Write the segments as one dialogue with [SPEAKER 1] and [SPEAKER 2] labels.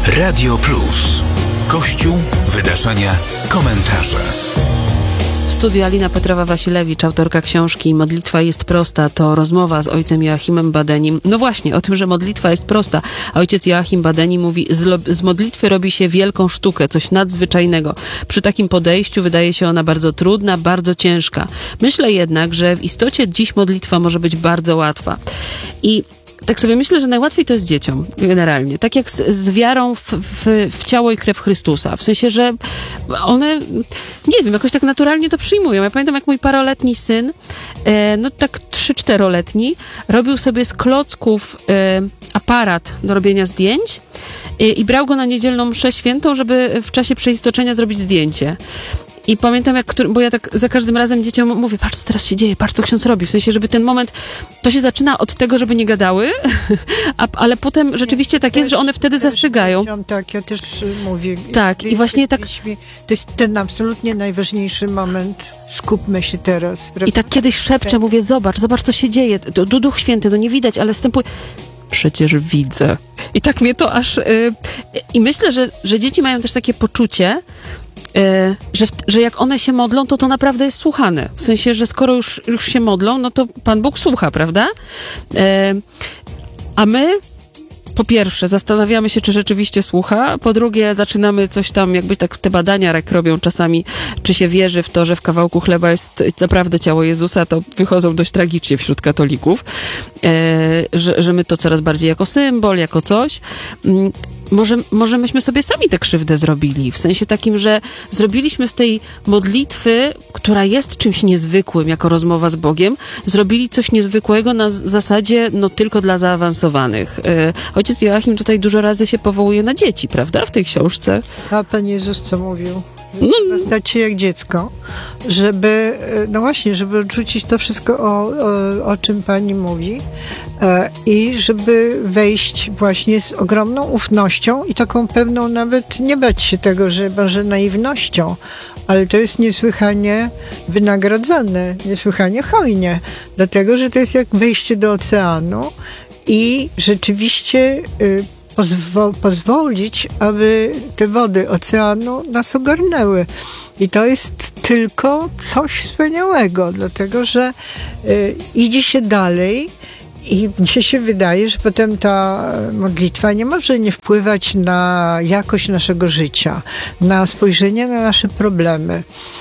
[SPEAKER 1] Radio Plus. Kościół, wydarzenia, komentarze.
[SPEAKER 2] W studiu Alina Petrowa-Wasilewicz, autorka książki Modlitwa jest prosta. To rozmowa z ojcem Joachimem Badenim. No właśnie, o tym, że modlitwa jest prosta. A ojciec Joachim Badeni mówi, z modlitwy robi się wielką sztukę, coś nadzwyczajnego. Przy takim podejściu wydaje się ona bardzo trudna, bardzo ciężka. Myślę jednak, że w istocie dziś modlitwa może być bardzo łatwa. I tak sobie myślę, że najłatwiej to jest dzieciom, generalnie. Tak jak z wiarą w ciało i krew Chrystusa. W sensie, że one, nie wiem, jakoś tak naturalnie to przyjmują. Ja pamiętam, jak mój paroletni syn, no tak 3-4-letni, robił sobie z klocków aparat do robienia zdjęć i brał go na niedzielną mszę świętą, żeby w czasie przeistoczenia zrobić zdjęcie. I pamiętam, bo ja tak za każdym razem dzieciom mówię, patrz, co teraz się dzieje, patrz, co ksiądz robi. W sensie, żeby ten moment, to się zaczyna od tego, żeby nie gadały, ale potem rzeczywiście tak jest, że one wtedy zastrzygają.
[SPEAKER 3] Tak, ja też mówię.
[SPEAKER 2] Tak, i właśnie tak.
[SPEAKER 3] To jest ten absolutnie najważniejszy moment. Skupmy się teraz.
[SPEAKER 2] I tak kiedyś szepczę, mówię, zobacz, co się dzieje. Duch Święty, to nie widać, ale wstępuj. Przecież widzę. I tak mnie to aż... I myślę, że dzieci mają też takie poczucie, że jak one się modlą, to naprawdę jest słuchane. W sensie, że skoro już się modlą, no to Pan Bóg słucha, prawda? A my, po pierwsze, zastanawiamy się, czy rzeczywiście słucha. Po drugie, zaczynamy coś tam, jakby tak te badania robią czasami, czy się wierzy w to, że w kawałku chleba jest naprawdę ciało Jezusa, to wychodzą dość tragicznie wśród katolików, że my to coraz bardziej jako symbol, jako coś. Może myśmy sobie sami tę krzywdę zrobili, w sensie takim, że zrobiliśmy z tej modlitwy, która jest czymś niezwykłym, jako rozmowa z Bogiem, zrobili coś niezwykłego na zasadzie, no tylko dla zaawansowanych. Ojciec Joachim tutaj dużo razy się powołuje na dzieci, prawda, w tej książce?
[SPEAKER 3] A Pan Jezus co mówił? Stać się jak dziecko, żeby, no właśnie, żeby odrzucić to wszystko, o czym Pani mówi i żeby wejść właśnie z ogromną ufnością i taką pewną nawet, nie bać się tego, że może naiwnością, ale to jest niesłychanie wynagradzane, niesłychanie hojnie, dlatego, że to jest jak wejście do oceanu i rzeczywiście pozwolić, aby te wody oceanu nas ogarnęły. I to jest tylko coś wspaniałego, dlatego że idzie się dalej i mnie się wydaje, że potem ta modlitwa nie może nie wpływać na jakość naszego życia, na spojrzenie na nasze problemy,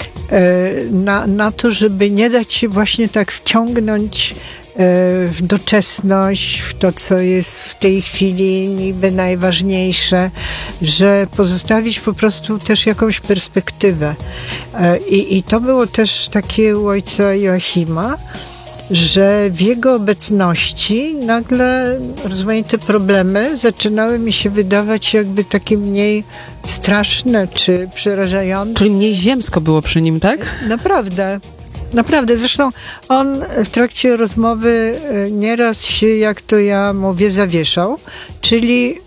[SPEAKER 3] na to, żeby nie dać się właśnie tak wciągnąć w doczesność, w to, co jest w tej chwili niby najważniejsze, że pozostawić po prostu też jakąś perspektywę. I to było też takie u ojca Joachima, że w jego obecności nagle rozmaite problemy zaczynały mi się wydawać jakby takie mniej straszne czy przerażające.
[SPEAKER 2] Czyli mniej ziemsko było przy nim, tak?
[SPEAKER 3] Naprawdę. Naprawdę, zresztą on w trakcie rozmowy nieraz się, jak to ja mówię, zawieszał, czyli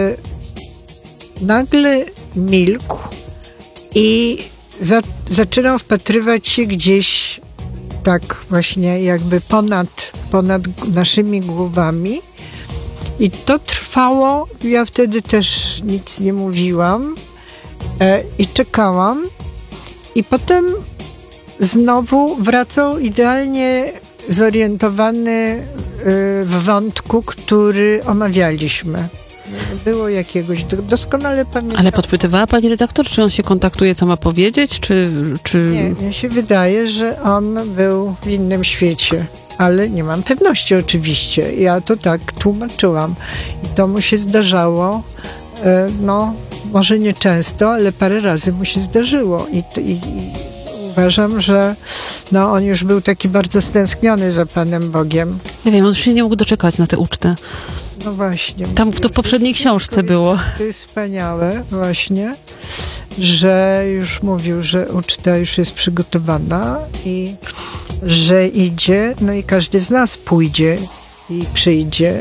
[SPEAKER 3] nagle milkł i zaczynał wpatrywać się gdzieś tak właśnie jakby ponad naszymi głowami i to trwało, ja wtedy też nic nie mówiłam i czekałam i potem znowu wracał idealnie zorientowany w wątku, który omawialiśmy. Nie było jakiegoś, doskonale pamiętam.
[SPEAKER 2] Ale podpytywała pani redaktor, czy on się kontaktuje, co ma powiedzieć, czy...
[SPEAKER 3] Nie, mi się wydaje, że on był w innym świecie. Ale nie mam pewności oczywiście. Ja to tak tłumaczyłam. I to mu się zdarzało, no może nie często, ale parę razy mu się zdarzyło. I uważam, że no, on już był taki bardzo stęskniony za Panem Bogiem.
[SPEAKER 2] Ja wiem, on już się nie mógł doczekać na tę ucztę.
[SPEAKER 3] No właśnie.
[SPEAKER 2] Tam to w poprzedniej książce było.
[SPEAKER 3] To jest wspaniałe właśnie, że już mówił, że uczta już jest przygotowana i że idzie, no i każdy z nas pójdzie i przyjdzie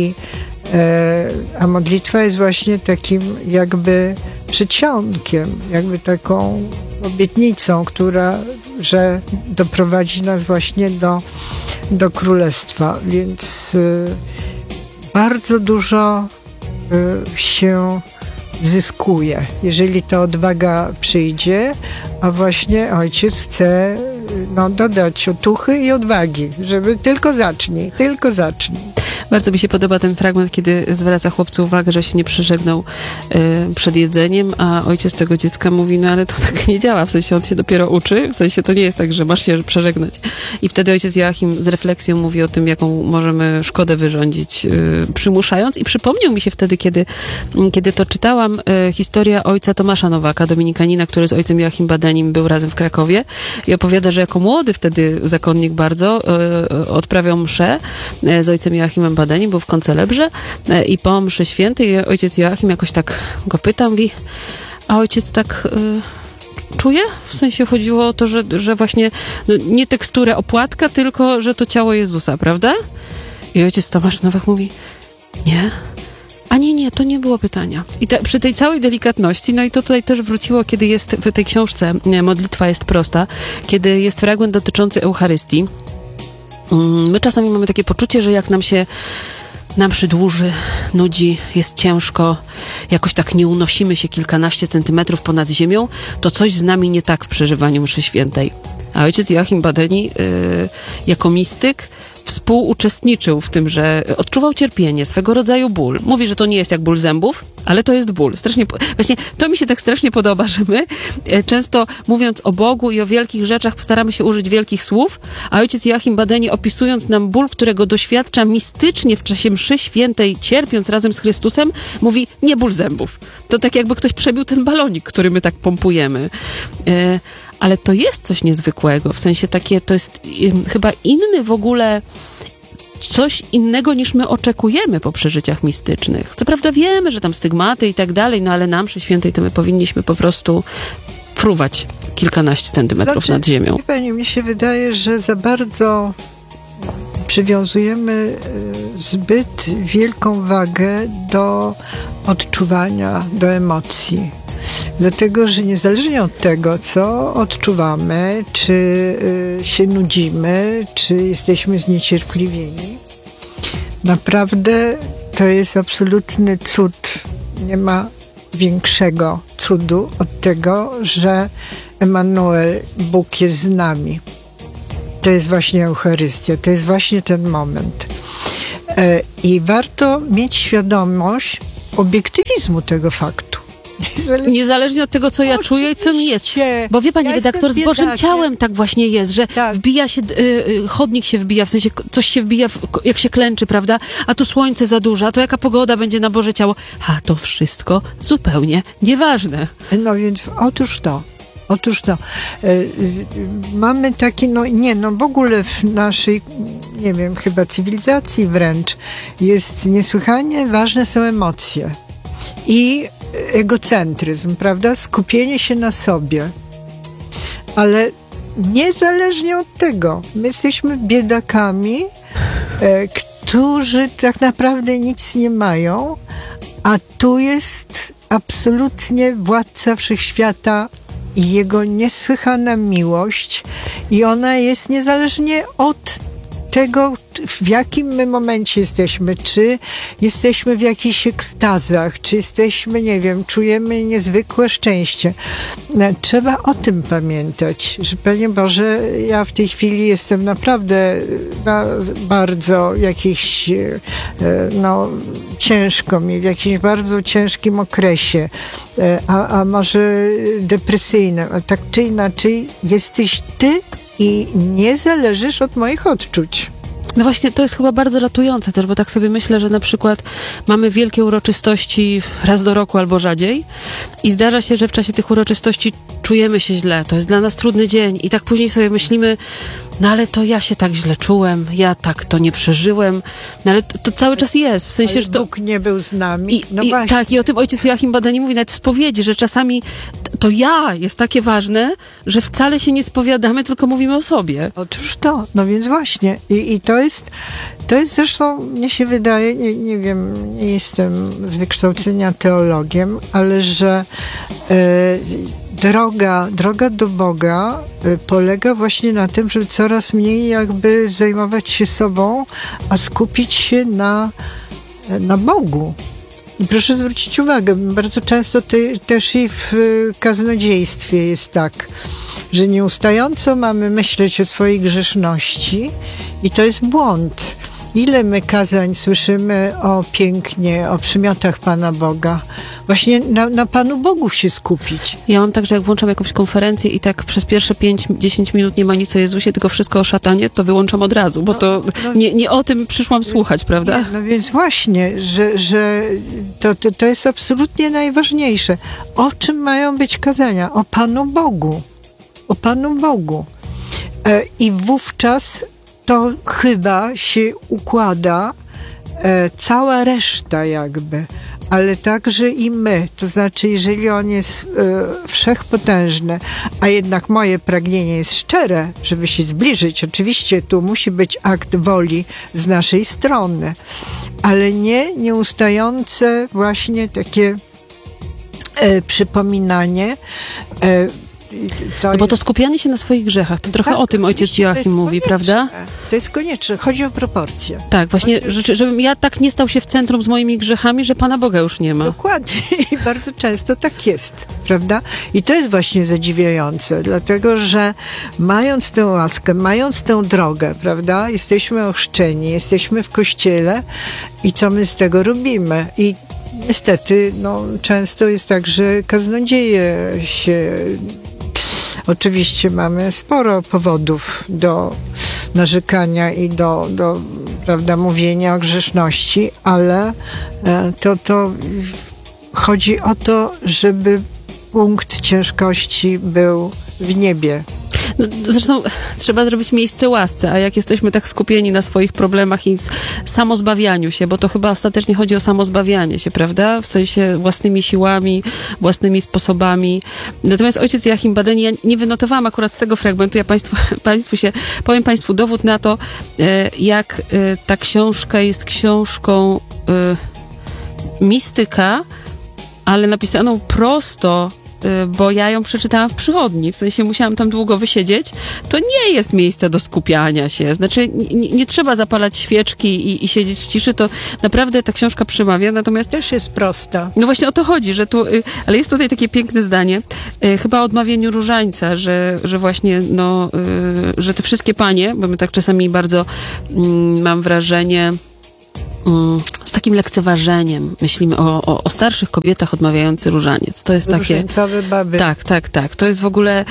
[SPEAKER 3] a modlitwa jest właśnie takim jakby przedsionkiem, jakby taką obietnicą, że doprowadzi nas właśnie do królestwa, więc bardzo dużo się zyskuje, jeżeli ta odwaga przyjdzie, a właśnie ojciec chce dodać otuchy i odwagi, żeby tylko zacznij.
[SPEAKER 2] Bardzo mi się podoba ten fragment, kiedy zwraca chłopcu uwagę, że się nie przeżegnał przed jedzeniem, a ojciec tego dziecka mówi, no ale to tak nie działa, w sensie on się dopiero uczy, w sensie to nie jest tak, że masz się przeżegnać. I wtedy ojciec Joachim z refleksją mówi o tym, jaką możemy szkodę wyrządzić, przymuszając, i przypomniał mi się wtedy, kiedy to czytałam, historia ojca Tomasza Nowaka, dominikanina, który z ojcem Joachim Badenim był razem w Krakowie, i opowiada, że jako młody wtedy zakonnik bardzo odprawiał mszę z ojcem Joachimem Badenim, był w koncelebrze, i po mszy świętej ojciec Joachim jakoś tak go pyta, mówi, a ojciec tak czuje? W sensie chodziło o to, że właśnie nie teksturę opłatka, tylko że to ciało Jezusa, prawda? I ojciec Tomasz Nowak mówi, nie. A nie, to nie było pytania. I przy tej całej delikatności, no i to tutaj też wróciło, kiedy jest w tej książce Modlitwa jest prosta, kiedy jest fragment dotyczący Eucharystii. My czasami mamy takie poczucie, że jak nam się na mszy dłuży, nudzi, jest ciężko, jakoś tak nie unosimy się kilkanaście centymetrów ponad ziemią, to coś z nami nie tak w przeżywaniu mszy świętej. A ojciec Joachim Badeni jako mistyk współuczestniczył w tym, że odczuwał cierpienie, swego rodzaju ból. Mówi, że to nie jest jak ból zębów, ale to jest ból. Strasznie, właśnie to mi się tak strasznie podoba, że my często mówiąc o Bogu i o wielkich rzeczach staramy się użyć wielkich słów, a ojciec Joachim Badeni, opisując nam ból, którego doświadcza mistycznie w czasie mszy świętej, cierpiąc razem z Chrystusem, mówi, nie ból zębów. To tak jakby ktoś przebił ten balonik, który my tak pompujemy. Ale to jest coś niezwykłego, w sensie takie, to jest chyba inny w ogóle, coś innego niż my oczekujemy po przeżyciach mistycznych. Co prawda wiemy, że tam stygmaty i tak dalej, no ale na mszy świętej to my powinniśmy po prostu fruwać kilkanaście centymetrów nad ziemią.
[SPEAKER 3] Pani, mi się wydaje, że za bardzo przywiązujemy zbyt wielką wagę do odczuwania, do emocji. Dlatego, że niezależnie od tego, co odczuwamy, czy się nudzimy, czy jesteśmy zniecierpliwieni, naprawdę to jest absolutny cud. Nie ma większego cudu od tego, że Emanuel, Bóg jest z nami. To jest właśnie Eucharystia, to jest właśnie ten moment. I warto mieć świadomość obiektywizmu tego faktu.
[SPEAKER 2] Niezależnie od tego, co ja czuję i co mi jest. Bo wie pani redaktor, z Bożym ciałem tak właśnie jest, że wbija się, chodnik się wbija, w sensie coś się wbija, jak się klęczy, prawda? A tu słońce za dużo, a to jaka pogoda będzie na Boże ciało. A to wszystko zupełnie nieważne.
[SPEAKER 3] No więc otóż to. Mamy taki, w ogóle w naszej, nie wiem, chyba cywilizacji wręcz jest niesłychanie ważne są emocje. I egocentryzm, prawda? Skupienie się na sobie. Ale niezależnie od tego, my jesteśmy biedakami, którzy tak naprawdę nic nie mają, a tu jest absolutnie władca wszechświata i jego niesłychana miłość i ona jest niezależnie od tego, w jakim my momencie jesteśmy, czy jesteśmy w jakichś ekstazach, czy jesteśmy, nie wiem, czujemy niezwykłe szczęście. Trzeba o tym pamiętać, że Panie Boże, ja w tej chwili jestem naprawdę na bardzo jakichś, ciężko mi, w jakimś bardzo ciężkim okresie, a może depresyjnym, a tak czy inaczej jesteś Ty i nie zależysz od moich odczuć.
[SPEAKER 2] No właśnie, to jest chyba bardzo ratujące też, bo tak sobie myślę, że na przykład mamy wielkie uroczystości raz do roku albo rzadziej i zdarza się, że w czasie tych uroczystości czujemy się źle, to jest dla nas trudny dzień i tak później sobie myślimy, no ale to ja się tak źle czułem, ja tak to nie przeżyłem, no ale to cały czas jest, w sensie,
[SPEAKER 3] ale
[SPEAKER 2] że to...
[SPEAKER 3] Bóg nie był z nami.
[SPEAKER 2] Tak, i o tym ojciec Joachim Badeni mówi nawet w spowiedzi, że czasami to ja jest takie ważne, że wcale się nie spowiadamy, tylko mówimy o sobie.
[SPEAKER 3] Otóż to, no więc właśnie. I to jest zresztą, mnie się wydaje, nie wiem, nie jestem z wykształcenia teologiem, ale że droga do Boga polega właśnie na tym, żeby coraz mniej jakby zajmować się sobą, a skupić się na Bogu. I proszę zwrócić uwagę, bardzo często też i w kaznodziejstwie jest tak, że nieustająco mamy myśleć o swojej grzeszności i to jest błąd. Ile my kazań słyszymy o pięknie, o przymiotach Pana Boga. Właśnie na Panu Bogu się skupić.
[SPEAKER 2] Ja mam tak, że jak włączam jakąś konferencję i tak przez pierwsze 5-10 minut nie ma nic o Jezusie, tylko wszystko o szatanie, to wyłączam od razu, bo to nie o tym przyszłam słuchać, prawda?
[SPEAKER 3] Nie, no więc właśnie, że to jest absolutnie najważniejsze. O czym mają być kazania? O Panu Bogu. O Panu Bogu. I wówczas to chyba się układa cała reszta jakby, ale także i my. To znaczy, jeżeli on jest wszechpotężny, a jednak moje pragnienie jest szczere, żeby się zbliżyć, oczywiście tu musi być akt woli z naszej strony, ale nie nieustające właśnie takie przypominanie.
[SPEAKER 2] No bo to skupianie się na swoich grzechach, to trochę o tym ojciec Joachim mówi, prawda?
[SPEAKER 3] To jest konieczne. Chodzi o proporcje.
[SPEAKER 2] Tak, właśnie, żebym ja tak nie stał się w centrum z moimi grzechami, że Pana Boga już nie ma.
[SPEAKER 3] Dokładnie. I bardzo często tak jest, prawda? I to jest właśnie zadziwiające, dlatego, że mając tę łaskę, mając tę drogę, prawda? Jesteśmy ochrzczeni, jesteśmy w kościele i co my z tego robimy? I niestety, często jest tak, że kaznodzieje się... Oczywiście mamy sporo powodów do narzekania i do prawda, mówienia o grzeszności, ale to chodzi o to, żeby punkt ciężkości był w niebie.
[SPEAKER 2] No, zresztą trzeba zrobić miejsce łasce, a jak jesteśmy tak skupieni na swoich problemach i samozbawianiu się, bo to chyba ostatecznie chodzi o samozbawianie się, prawda? W sensie własnymi siłami, własnymi sposobami. Natomiast ojciec Joachim Badeni, ja nie wynotowałam akurat tego fragmentu, ja powiem Państwu dowód na to, jak ta książka jest książką mistyka, ale napisaną prosto, bo ja ją przeczytałam w przychodni, w sensie musiałam tam długo wysiedzieć, to nie jest miejsce do skupiania się. Znaczy nie trzeba zapalać świeczki i siedzieć w ciszy, to naprawdę ta książka przemawia, natomiast...
[SPEAKER 3] Też jest prosta.
[SPEAKER 2] No właśnie o to chodzi, że tu... Ale jest tutaj takie piękne zdanie, chyba o odmawianiu różańca, że właśnie, że te wszystkie panie, bo my tak czasami bardzo mam wrażenie... z takim lekceważeniem myślimy o starszych kobietach odmawiających różaniec. To jest takie...
[SPEAKER 3] Różańcowe baby.
[SPEAKER 2] Tak. To jest w ogóle...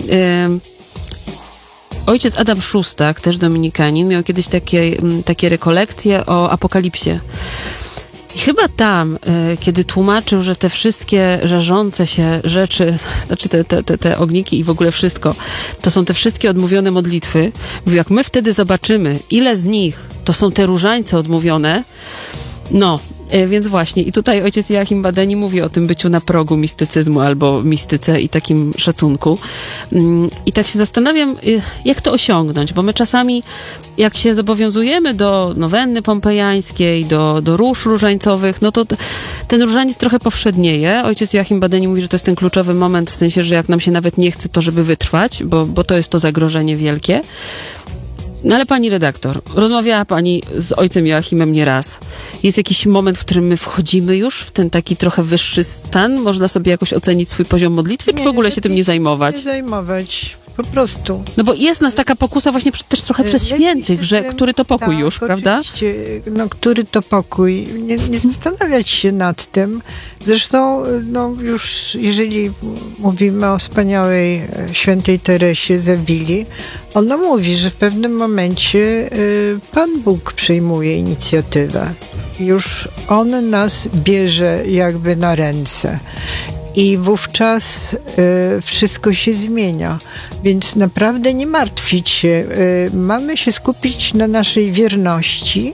[SPEAKER 2] Ojciec Adam Szóstak, też dominikanin, miał kiedyś takie rekolekcje o apokalipsie. I chyba tam, kiedy tłumaczył, że te wszystkie żarzące się rzeczy, znaczy te ogniki i w ogóle wszystko, to są te wszystkie odmówione modlitwy, mówił, jak my wtedy zobaczymy, ile z nich to są te różańce odmówione, więc właśnie. I tutaj ojciec Joachim Badeni mówi o tym byciu na progu mistycyzmu albo mistyce i takim szacunku. I tak się zastanawiam, jak to osiągnąć, bo my czasami, jak się zobowiązujemy do nowenny pompejańskiej, do róż różańcowych, no to ten różaniec trochę powszednieje. Ojciec Joachim Badeni mówi, że to jest ten kluczowy moment, w sensie, że jak nam się nawet nie chce, to żeby wytrwać, bo to jest to zagrożenie wielkie. No ale pani redaktor, rozmawiała pani z ojcem Joachimem nieraz. Jest jakiś moment, w którym my wchodzimy już w ten taki trochę wyższy stan? Można sobie jakoś ocenić swój poziom modlitwy, czy w ogóle się tym nie zajmować?
[SPEAKER 3] Nie zajmować, po prostu.
[SPEAKER 2] No bo jest nas taka pokusa właśnie też trochę przez świętych, że który to pokój już, prawda?
[SPEAKER 3] Oczywiście, który to pokój. Nie zastanawiać się nad tym. Zresztą, już jeżeli mówimy o wspaniałej świętej Teresie z Awili, ona mówi, że w pewnym momencie Pan Bóg przejmuje inicjatywę. Już On nas bierze jakby na ręce. I wówczas wszystko się zmienia. Więc naprawdę nie martwić się. Mamy się skupić na naszej wierności.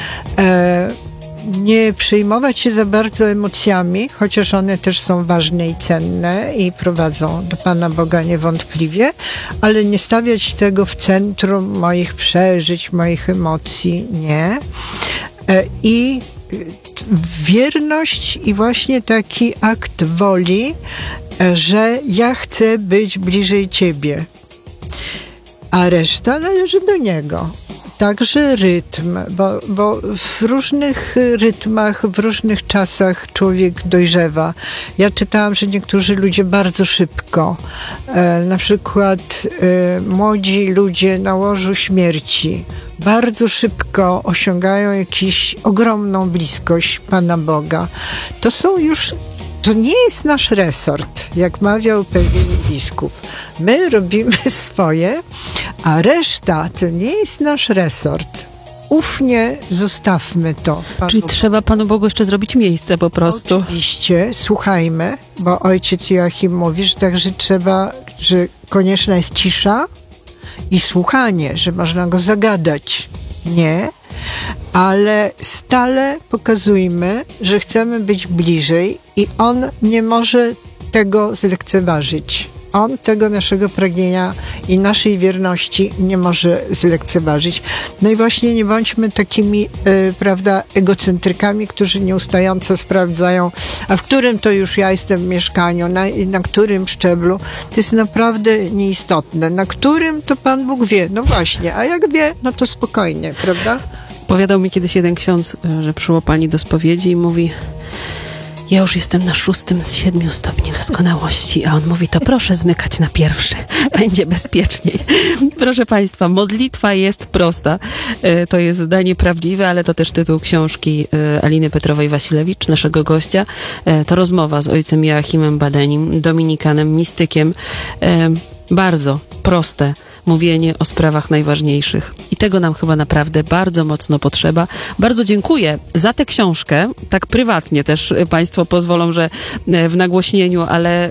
[SPEAKER 3] Nie przejmować się za bardzo emocjami, chociaż one też są ważne i cenne i prowadzą do Pana Boga niewątpliwie, ale nie stawiać tego w centrum moich przeżyć, moich emocji. Nie. I wierność i właśnie taki akt woli, że ja chcę być bliżej Ciebie, a reszta należy do Niego. także rytm, bo w różnych rytmach, w różnych czasach człowiek dojrzewa. Ja czytałam, że niektórzy ludzie bardzo szybko, na przykład młodzi ludzie na łożu śmierci, bardzo szybko osiągają jakąś ogromną bliskość Pana Boga. To nie jest nasz resort, jak mawiał pewien biskup. My robimy swoje, a reszta to nie jest nasz resort. Ufnie zostawmy to.
[SPEAKER 2] Czyli trzeba Panu Bogu jeszcze zrobić miejsce po prostu.
[SPEAKER 3] Oczywiście, słuchajmy, bo ojciec Joachim mówi, że także że konieczna jest cisza i słuchanie, że można go zagadać. Nie, ale stale pokazujmy, że chcemy być bliżej i on nie może tego zlekceważyć. On tego naszego pragnienia i naszej wierności nie może zlekceważyć. No i właśnie nie bądźmy takimi, egocentrykami, którzy nieustająco sprawdzają, a w którym to już ja jestem w mieszkaniu, na którym szczeblu. To jest naprawdę nieistotne. Na którym to Pan Bóg wie. No właśnie, a jak wie, no to spokojnie, prawda?
[SPEAKER 2] Powiadał mi kiedyś jeden ksiądz, że przyszło pani do spowiedzi i mówi: ja już jestem na 6 z 7 stopni doskonałości, a on mówi: to proszę zmykać na 1, będzie bezpieczniej. Proszę Państwa, modlitwa jest prosta. To jest zdanie prawdziwe, ale to też tytuł książki Aliny Petrowej-Wasilewicz, naszego gościa. To rozmowa z ojcem Joachimem Badenim, dominikanem, mistykiem. Bardzo proste mówienie o sprawach najważniejszych. I tego nam chyba naprawdę bardzo mocno potrzeba. Bardzo dziękuję za tę książkę. Tak prywatnie też Państwo pozwolą, że w nagłośnieniu, ale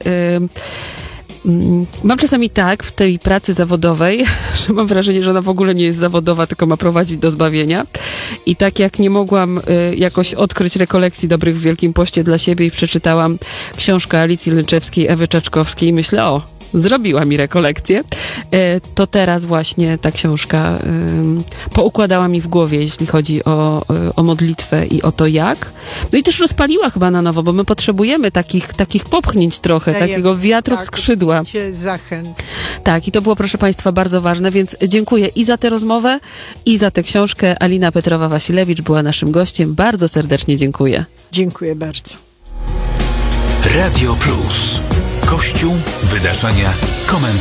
[SPEAKER 2] mam czasami tak w tej pracy zawodowej, że mam wrażenie, że ona w ogóle nie jest zawodowa, tylko ma prowadzić do zbawienia. I tak jak nie mogłam jakoś odkryć rekolekcji dobrych w Wielkim Poście dla siebie i przeczytałam książkę Alicji Lęczewskiej, Ewy Czaczkowskiej i myślę: zrobiła mi rekolekcję, to teraz właśnie ta książka poukładała mi w głowie, jeśli chodzi o modlitwę i o to jak. No i też rozpaliła chyba na nowo, bo my potrzebujemy takich popchnięć trochę, takiego wiatru w skrzydła.
[SPEAKER 3] Zachęt.
[SPEAKER 2] Tak, i to było, proszę Państwa, bardzo ważne, więc dziękuję i za tę rozmowę, i za tę książkę. Alina Petrowa-Wasilewicz była naszym gościem. Bardzo serdecznie dziękuję.
[SPEAKER 3] Dziękuję bardzo.
[SPEAKER 1] Radio Plus. Kościół, wydarzenia, komentarze.